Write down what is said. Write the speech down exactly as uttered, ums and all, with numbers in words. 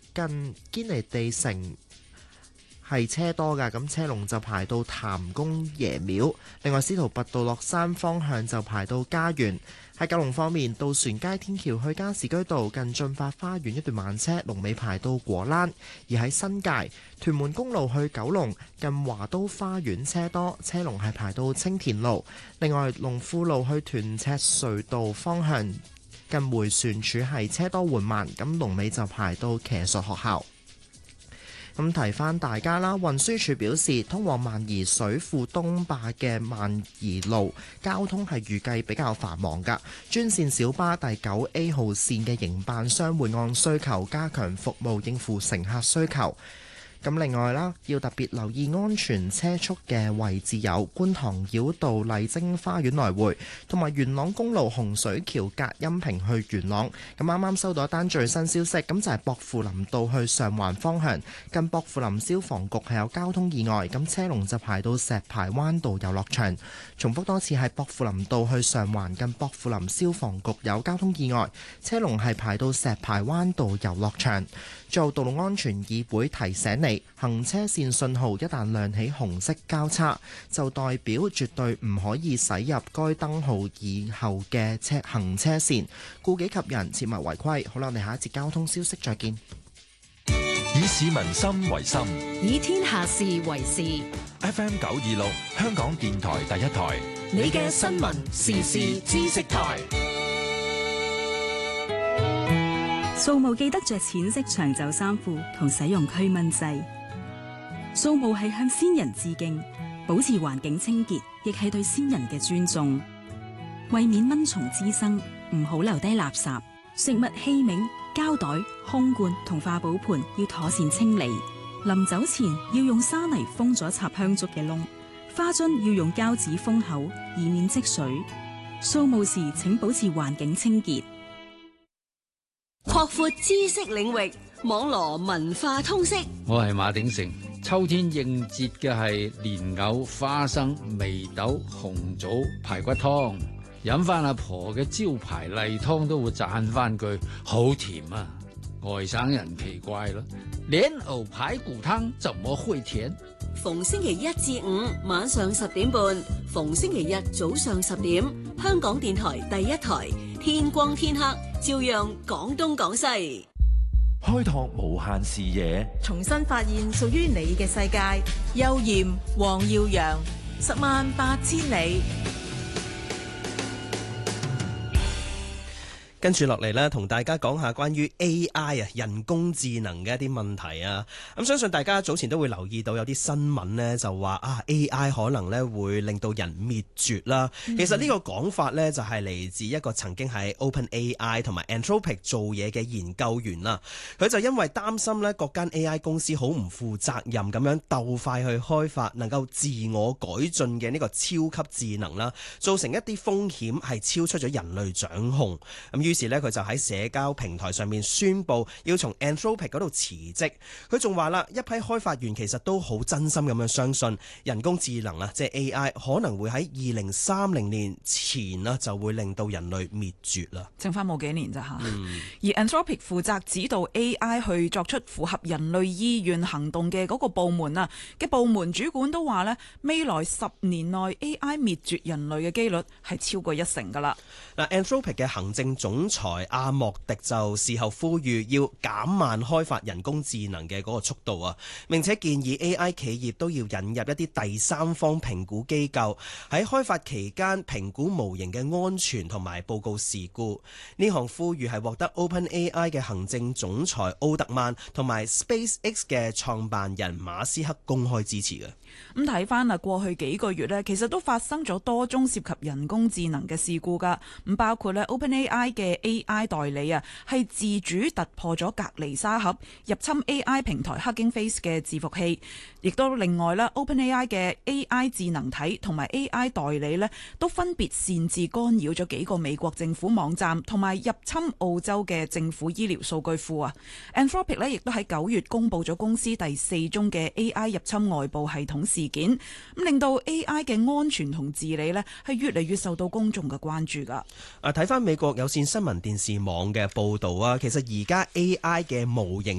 近堅尼地城係車多㗎，咁車龍就排到譚公爺廟。另外，司徒拔道落山方向就排到嘉園。喺九龍方面，渡船街天橋去加士居道近進發花園一段慢車，龍尾排到果欄。而喺新界屯門公路去九龍近華都花園車多，車龍係排到青田路。另外，龍富路去屯赤隧道方向近迴旋處係車多緩慢，咁龍尾就排到騎術學校。咁提翻大家啦，運輸署表示，通往萬宜水庫東壩嘅萬宜路交通係預計比較繁忙㗎。專線小巴第九 A 號線嘅營辦商會按需求加強服務，應付乘客需求。咁另外啦，要特別留意安全車速嘅位置有觀塘繞道麗晶花園來回，同埋元朗公路洪水橋隔音屏去元朗。咁啱啱收到一單最新消息，咁就係薄扶林道去上環方向，近薄扶林消防局係有交通意外，咁車龍就排到石排灣道遊樂場。重複多次，係薄扶林道去上環，近薄扶林消防局有交通意外，車龍係排到石排灣道遊樂場。最後，道路安全議會提醒你，行車線信號一旦亮起紅色交叉，就代表絕對唔可以駛入該燈號以後嘅車行車線，顧己及人，切勿違規。好啦，我哋下一節交通消息再見。 以市民心為心， 以天下事為事。 F M 九二六，香港電台第一台， 你嘅新聞時事知識台。 掃墓記得着淺色長袖衫褲同使用驅蚊劑。掃墓係向先人致敬，保持環境清潔，亦係對先人嘅尊重。為免蚊蟲滋生，唔好留低垃圾。食物器皿、膠袋、空罐同化寶盤要妥善清理。臨走前要用沙泥封咗插香燭嘅窿。花樽要用膠紙封口，以免積水。掃墓時請保持環境清潔。 擴闊知識領域，網羅文化通識。 我係馬鼎盛。秋天應節嘅係蓮藕、花生、眉豆、紅棗排骨湯。飲翻阿婆嘅招牌例湯都會讚翻句好甜啊！外省人奇怪咯，蓮藕排骨湯怎麼會甜？ 逢星期一至五晚上十點半，逢星期日早上十點，香港電台第一台，天光天黑，照樣講東講西， 開拓無限視野， 重新發現屬於你嘅世界。邱艷、黃耀揚，十萬八千里。 跟住落嚟呢，同大家講下關於 A I 啊，人工智能嘅一啲問題啊。咁相信大家早前都會留意到有啲新聞呢，就話啊 A I 可能呢會令到人滅絕啦。嗯、其實呢個講法呢，就係嚟自一個曾經喺 OpenAI 同埋 Anthropic 做嘢嘅研究員啦。佢就因為擔心呢各間 A I 公司好唔負責任咁樣鬥快去開發能夠自我改進嘅呢個超級智能啦，造成一啲風險係超出咗人類掌控。咁於是咧，佢就喺社交平台上面宣布要從 Anthropic 嗰度辭職。佢仲話啦，一批開發員其實都好真心咁樣相信人工智能啊，即係 A I 可能會喺二零三零年前啊就會令到人類滅絕啦。 剩翻冇幾年咋吓。 嗯、 而 Anthropic 負責指導 A I 去作出符合人類意願行動嘅嗰個部門啊嘅部門主管都話咧，未來十年內 A I 滅絕人類嘅機率係超過一成噶啦。 嗱 Anthropic 嘅行政總裁阿莫迪就事後呼籲要減慢開發人工智能嘅嗰個速度啊，並且建議 A I 企業都要引入一啲第三方評估機構喺開發期間評估模型嘅安全同埋報告事故。呢項呼籲係獲得 OpenAI 嘅行政總裁奧特曼同埋 SpaceX 嘅創辦人馬斯克公開支持嘅。 咁睇翻啊，過去幾個月呢，其實都發生咗多宗涉及人工智能嘅事故噶。咁包括咧 OpenAI 嘅 A I 代理啊，係自主突破咗隔離沙盒，入侵 A I 平台 Hugging Face 嘅伺服器。亦都另外咧 OpenAI 嘅 A I 智能體同埋 A I 代理呢，都分別擅自干擾咗幾個美國政府網站，同埋入侵澳洲嘅政府醫療數據庫啊。Anthropic 呢，亦都喺九月公布咗公司第四宗嘅 A I 入侵外部系統事件，咁令到 A I 嘅安全同治理呢，係越嚟越受到公眾嘅關注噶。 啊，睇翻美國有線新聞電視網嘅報導啊，其實而家 A I 嘅模型